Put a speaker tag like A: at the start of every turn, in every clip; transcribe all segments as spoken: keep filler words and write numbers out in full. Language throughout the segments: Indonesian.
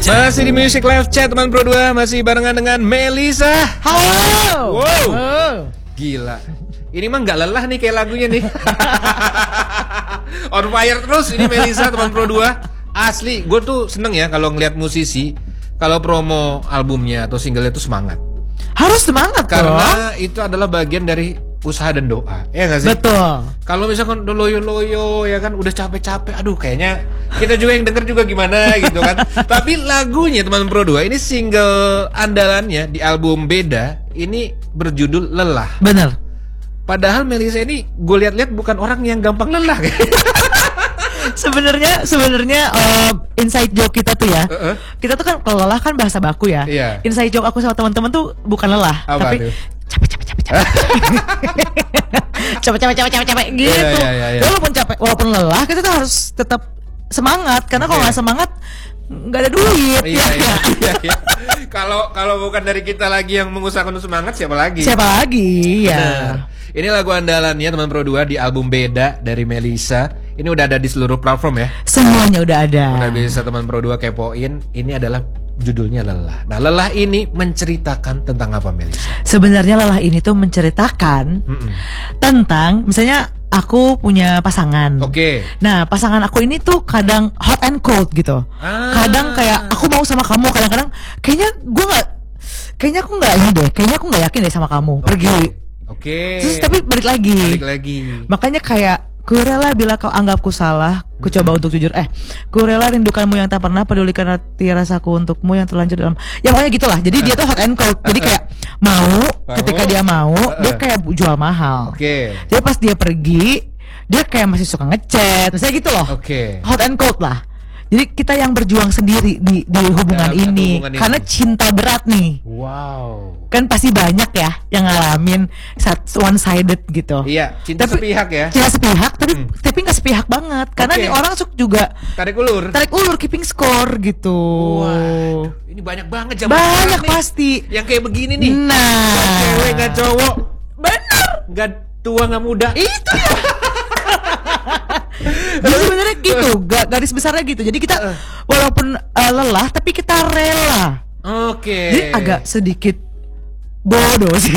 A: Chat. Masih di Music Live Chat teman Pro dua, masih barengan dengan Melisa.
B: Halo.
A: Wow. Oh. Gila. Ini mah nggak lelah nih kayak lagunya nih. On fire terus ini Melisa teman Pro dua. Asli, gue tuh seneng ya kalau ngeliat musisi kalau promo albumnya atau singlenya tuh semangat.
B: Harus semangat
A: karena bro. Itu adalah bagian dari usaha dan doa, ya nggak sih?
B: Betul.
A: Kalau misalkan udah loyo-loyo, ya kan, udah capek-capek, aduh kayaknya kita juga yang denger juga gimana gitu kan. Tapi lagunya teman Pro dua ini single andalannya di album Beda ini berjudul Lelah.
B: Bener.
A: Padahal Melisa ini gue lihat-lihat bukan orang yang gampang lelah.
B: Sebenarnya sebenarnya uh, inside joke kita tuh ya, uh-uh. kita tuh kan kalau lelah kan bahasa baku ya.
A: Yeah.
B: Inside joke aku sama teman-teman tuh bukan lelah,
A: apa
B: tapi capek capek capek capek capek capek capek capek capek gitu. Yeah, yeah, yeah, yeah. Walaupun capek, walaupun lelah, kita tuh harus tetap semangat karena kalau nggak yeah. semangat nggak ada duit.
A: Iya iya iya. Kalau kalau bukan dari kita lagi yang mengusahakan semangat, siapa lagi?
B: Siapa lagi ya?
A: Nah, ini lagu andalannya teman Pro dua di album Beda dari Melisa. Ini udah ada di seluruh platform ya.
B: Semuanya udah ada.
A: Udah bisa teman Pro dua kepoin. Ini adalah judulnya Lelah. Nah, Lelah ini menceritakan tentang apa, Melisa?
B: Sebenarnya Lelah ini tuh menceritakan Mm-mm. tentang misalnya aku punya pasangan.
A: Oke. Okay.
B: Nah, pasangan aku ini tuh kadang hot and cold gitu. Ah. Kadang kayak aku mau sama kamu, kadang-kadang kayaknya gue nggak, kayaknya aku nggak ini deh, kayaknya aku nggak yakin deh sama kamu. Okay. Pergi.
A: Oke. Okay.
B: Terus tapi balik lagi.
A: Balik lagi.
B: Makanya kayak ku rela bila kau anggapku salah, ku coba untuk jujur. Eh, ku rela rindukanmu yang tak pernah pedulikan hati rasaku untukmu yang terlanjur dalam. Ya pokoknya gitulah. Jadi dia tuh hot and cold. Jadi kayak mau, ketika dia mau, dia kayak jual mahal.
A: Oke. Okay.
B: Jadi pas dia pergi, dia kayak masih suka ngechat, misalnya gitu loh.
A: Oke. Okay.
B: Hot and cold lah. Jadi kita yang berjuang sendiri di di hubungan Dalam ini hubungan karena ini. Cinta berat nih.
A: Wow.
B: Kan pasti banyak ya yang ngalamin one sided gitu.
A: Iya, cinta tapi, sepihak ya.
B: Cinta sepihak tapi hmm. tapi nggak sepihak banget karena okay. nih orang suka juga
A: tarik ulur.
B: Tarik ulur keeping score gitu.
A: Wow. Ini banyak banget zaman
B: banyak pasti.
A: Nih, yang kayak begini nih.
B: Nah,
A: gak cewek gak cowok.
B: Bener.
A: Gak tua gak muda.
B: Itu ya. Jadi sebenarnya gitu, garis besarnya gitu. Jadi kita walaupun uh, lelah, tapi kita rela.
A: Oke. Okay.
B: Jadi agak sedikit bodoh sih.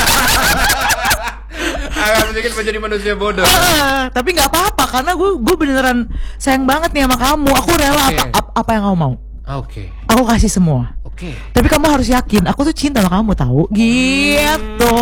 A: Agak sedikit menjadi manusia bodoh.
B: Uh, tapi nggak apa-apa karena gue gue beneran sayang banget nih sama kamu. Aku rela okay. apa, apa apa yang kamu mau.
A: Oke. Okay.
B: Aku kasih semua.
A: Oke. Okay.
B: Tapi kamu harus yakin, aku tuh cinta sama kamu tahu. Gitu.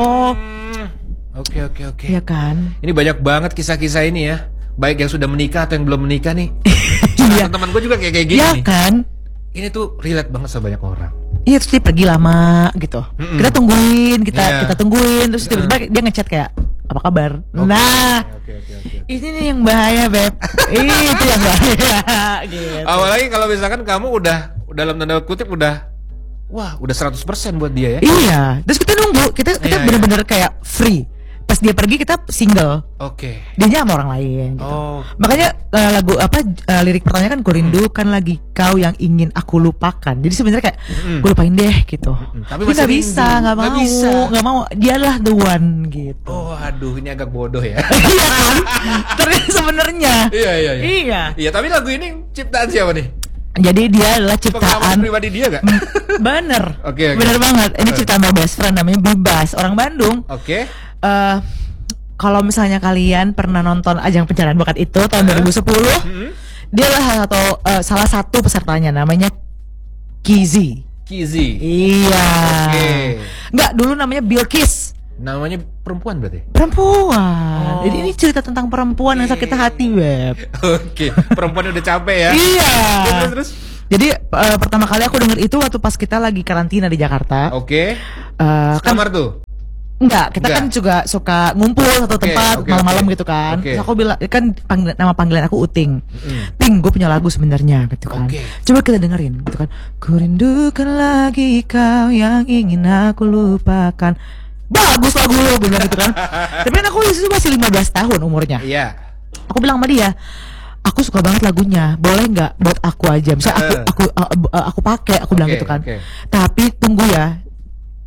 A: Oke oke oke.
B: Iya kan.
A: Ini banyak banget kisah-kisah ini ya. Baik yang sudah menikah atau yang belum menikah nih.
B: Iya.
A: Teman gue juga kayak kayak gini.
B: Iya
A: nih.
B: kan.
A: Ini tuh relate banget sama banyak orang.
B: Iya terus dia pergi lama gitu. Mm-mm. Kita tungguin, kita yeah. kita tungguin terus tiba-tiba dia ngechat kayak apa kabar? Okay. Nah, okay, okay, okay. Ini nih yang bahaya beb. Itu yang bahaya. Gitu.
A: Apalagi kalau misalkan kamu udah dalam tanda kutip udah wah udah seratus persen buat dia ya.
B: Iya. Terus kita nunggu, kita kita yeah, bener-bener yeah. kayak free. Pas dia pergi kita single.
A: Oke. Okay.
B: Dia sama orang lain gitu.
A: Oh.
B: Makanya uh, lagu apa uh, lirik pertanyaan kan ku rindukan hmm. lagi kau yang ingin aku lupakan. Jadi sebenarnya kayak hmm. gue lupain deh gitu. Hmm. Tapi nggak bisa, nggak mau, nggak mau. Dialah the one gitu.
A: Oh, aduh ini agak bodoh ya.
B: Iya kan? Ternyata sebenarnya.
A: Iya iya iya.
B: Iya.
A: Iya tapi lagu ini ciptaan siapa nih?
B: Jadi dia adalah ciptaan
A: pribadi dia gak?
B: Bener.
A: Oke. Okay, okay.
B: Bener banget. Ini ciptaan my best friend namanya Bebas, orang Bandung.
A: Oke. Okay.
B: Uh, kalau misalnya kalian pernah nonton Ajang Pencarian Bakat itu tahun dua ribu sepuluh, uh-huh. dia lah salah satu, uh, salah satu pesertanya namanya Kizi.
A: Kizi.
B: Iya.
A: Oke. Okay.
B: Enggak, dulu namanya Bilkis.
A: Namanya perempuan berarti?
B: Perempuan. Oh. Jadi ini cerita tentang perempuan okay. yang sakit hati, Web.
A: Oke. Okay. Perempuan udah capek ya.
B: Iya.
A: Terus terus.
B: Jadi uh, pertama kali aku denger itu waktu pas kita lagi karantina di Jakarta.
A: Oke. Okay.
B: Uh,
A: Kamar
B: kan,
A: tuh?
B: Enggak, kita Enggak. kan juga suka ngumpul satu okay, tempat okay, malam-malam okay. gitu kan. Okay. Terus aku bilang kan panggil, nama panggilan aku Uting. Mm. Ting, gue punya lagu sebenarnya gitu kan. Okay. Coba kita dengerin gitu kan. Ku rindukan lagi kau yang ingin aku lupakan. Bagus lagu lu bener gitu kan. Tapi kan aku disitu masih lima belas tahun umurnya.
A: Iya. Yeah.
B: Aku bilang sama dia, aku suka banget lagunya, boleh nggak buat aku aja, misalnya aku aku uh, uh, aku pakai, aku bilang okay, gitu kan. Okay. Tapi tunggu ya,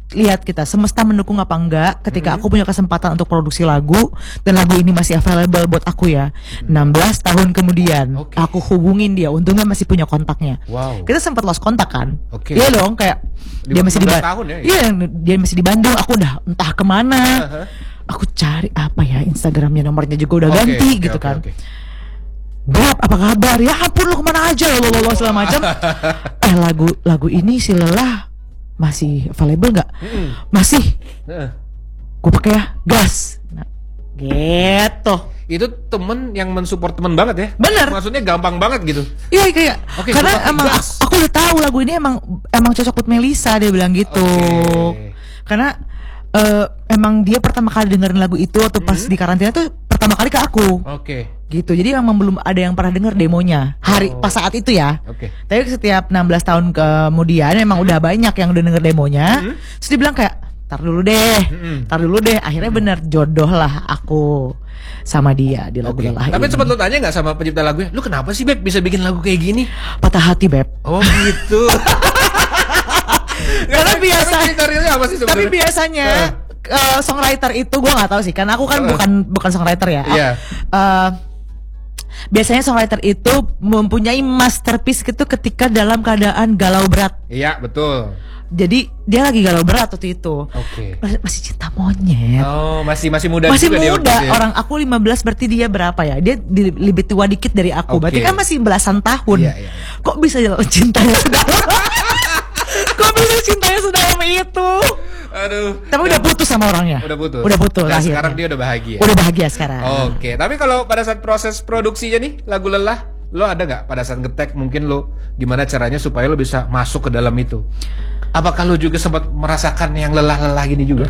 B: lihat kita semesta mendukung apa enggak ketika mm-hmm. aku punya kesempatan untuk produksi lagu dan lagu ini masih available buat aku ya. Mm-hmm. enam belas tahun kemudian okay. aku hubungin dia, untungnya masih punya kontaknya.
A: Wow.
B: Kita sempat lost kontak kan.
A: Okay.
B: Iya dong, kayak dia masih di Bandung. Ya, iya, dia masih di Bandung, aku udah entah kemana. Uh-huh. Aku cari apa ya Instagramnya, nomornya juga udah okay, ganti okay, gitu okay, kan. Okay. Beb, apa kabar? Ya ampun, lu kemana aja lo lo lo segala macam. eh lagu lagu ini si Lelah masih available nggak? Mm-hmm. Masih. Uh. Gue pakai ya, gas. Nah, gitu.
A: Itu temen yang mensupport temen banget ya?
B: Bener.
A: Maksudnya gampang banget gitu?
B: Iya kayak. Okay, karena emang gas. Aku udah tahu lagu ini emang emang cocok buat Melisa, dia bilang gitu. Okay. Karena uh, emang dia pertama kali dengerin lagu itu atau pas mm-hmm. di karantina tuh pertama kali ke aku.
A: Oke. Okay.
B: Gitu. Jadi memang belum ada yang pernah denger demonya hari oh. pas saat itu ya.
A: Oke. Okay.
B: Tapi setiap enam belas tahun kemudian memang mm-hmm. udah banyak yang udah denger demonya. Mm-hmm. Terus dia bilang kayak, "Tar dulu deh. Mm-hmm. Tar dulu deh." Akhirnya mm-hmm. bener jodoh lah aku sama dia di lagu
A: okay.
B: Lelah.
A: Tapi sempat lu tanya enggak sama pencipta lagunya? "Lu kenapa sih, Beb, bisa bikin lagu kayak gini?"
B: Patah hati, Beb.
A: Oh, gitu.
B: Karena biasa.
A: Apa sih sebenarnya?
B: Tapi biasanya Uh, songwriter itu gue nggak tahu sih, karena aku kan uh. bukan bukan songwriter ya.
A: Yeah.
B: Uh, biasanya songwriter itu mempunyai masterpiece gitu ketika dalam keadaan galau berat.
A: Iya, betul.
B: Jadi dia lagi galau berat waktu itu.
A: Oke. Okay.
B: Masih, masih cinta monyet.
A: Oh, masih masih muda
B: masih
A: juga
B: muda.
A: Dia,
B: orang aku lima belas, berarti dia berapa ya? Dia di, lebih tua dikit dari aku. Okay. Berarti kan masih belasan tahun.
A: Iya, iya.
B: Kok bisa cintanya sedalam? Kok bisa cintanya sedalam itu?
A: Aduh.
B: Tapi udah putus sama orangnya.
A: Udah putus.
B: Udah putus.
A: Nah, sekarang dia udah bahagia.
B: Udah bahagia sekarang.
A: Oke. Okay. Tapi kalau pada saat proses produksinya nih lagu Lelah, lo ada nggak pada saat ngetek mungkin lo gimana caranya supaya lo bisa masuk ke dalam itu? Apakah lo juga sempat merasakan yang lelah-lelah gini juga?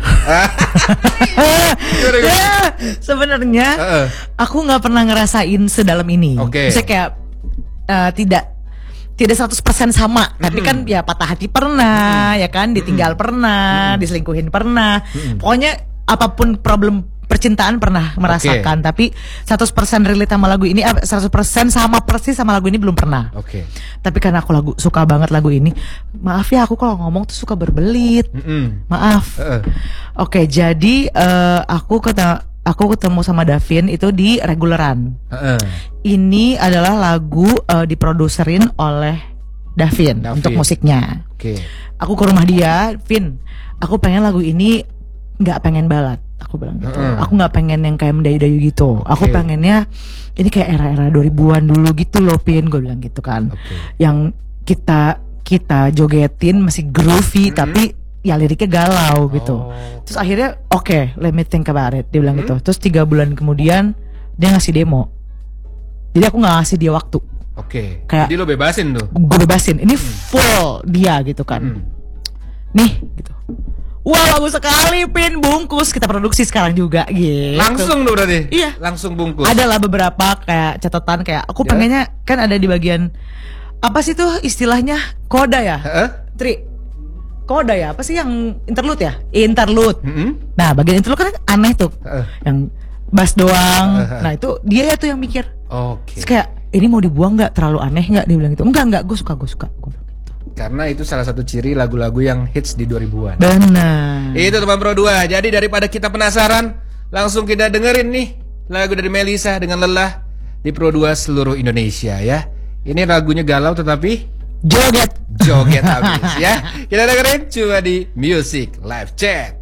B: Ya, sebenarnya uh-uh. aku nggak pernah ngerasain sedalam ini.
A: Oke. Okay.
B: Misalnya kayak uh, tidak tidak seratus persen sama, mm-hmm. tapi kan ya patah hati pernah, mm-hmm. ya kan, ditinggal mm-hmm. pernah, mm-hmm. diselingkuhin pernah. Mm-hmm. Pokoknya apapun problem percintaan pernah merasakan, okay. tapi seratus persen relate sama lagu ini, seratus persen sama persis sama lagu ini belum pernah.
A: Oke. Okay.
B: Tapi karena aku lagu suka banget lagu ini, maaf ya aku kalau ngomong tuh suka berbelit.
A: Mm-hmm.
B: Maaf. Uh-uh. Oke, okay, jadi uh, aku kata aku ketemu sama Davin itu di Reguleran. Uh-uh. Ini adalah lagu uh, diproduserin oleh Davin, Davin untuk musiknya.
A: Oke. Okay.
B: Aku ke rumah dia, Vin, aku pengen lagu ini nggak pengen balad. Aku bilang gitu. Uh-uh. Aku nggak pengen yang kayak mendayu-dayu gitu. Okay. Aku pengennya ini kayak era-era dua ribuan dulu gitu loh, Vin. Gue bilang gitu kan. Okay. Yang kita kita jogetin masih groovy, mm-hmm. tapi ya liriknya galau gitu. Oh. Terus akhirnya oke, okay, let me think about it. Dia bilang hmm? gitu. Terus tiga bulan kemudian dia ngasih demo. Jadi aku nggak ngasih dia waktu.
A: Oke.
B: Okay.
A: Jadi lo bebasin tuh.
B: Gue bebasin. Ini hmm. full dia gitu kan. Hmm. Nih gitu. Wah, bagus sekali, Pin, bungkus. Kita produksi sekarang juga gitu.
A: Langsung tuh berarti.
B: Iya.
A: Langsung bungkus.
B: Adalah beberapa kayak catatan kayak aku yeah. pengennya kan ada di bagian apa sih tuh istilahnya koda ya?
A: Heeh.
B: Tri. Koda ya, apa sih yang interlude ya? Interlude.
A: Mm-hmm.
B: Nah, bagian interlude kan aneh tuh. Uh. Yang bass doang. Uh-huh. Nah, itu dia ya tuh yang mikir.
A: Oke. Okay.
B: Kayak ini mau dibuang nggak? Terlalu aneh nggak? Dia bilang gitu. Enggak, enggak, gue suka, gue suka. Gua bilang gitu.
A: Karena itu salah satu ciri lagu-lagu yang hits di dua ribuan.
B: Benar.
A: Itu teman Pro dua. Jadi daripada kita penasaran, langsung kita dengerin nih lagu dari Melisa dengan Lelah di Pro dua seluruh Indonesia ya. Ini lagunya galau tetapi joget joget habis ya. Kita dengerin cuma di Music Live Chat.